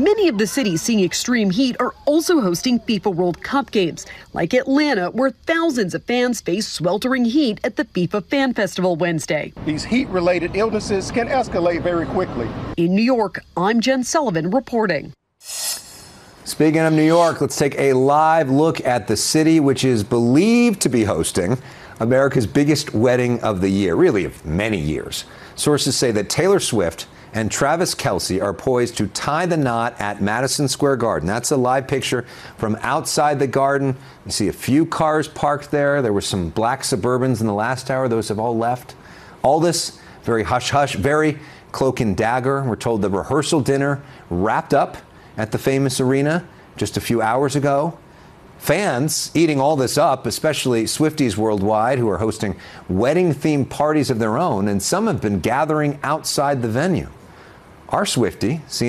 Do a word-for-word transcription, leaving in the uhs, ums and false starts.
Many of the cities seeing extreme heat are also hosting FIFA World Cup games, like Atlanta, where thousands of fans face sweltering heat at the FIFA Fan Festival Wednesday. These heat-related illnesses can escalate very quickly. In New York, I'm Jen Sullivan reporting. Speaking of New York, let's take a live look at the city, which is believed to be hosting America's biggest wedding of the year, really of many years. Sources say that Taylor Swift and Travis Kelce are poised to tie the knot at Madison Square Garden. That's a live picture from outside the garden. You see a few cars parked there. There were some black Suburbans in the last hour. Those have all left. All this very hush-hush, very cloak and dagger. We're told the rehearsal dinner wrapped up at the famous arena just a few hours ago. Fans eating all this up, especially Swifties worldwide, who are hosting wedding-themed parties of their own, and some have been gathering outside the venue. Our Swiftie,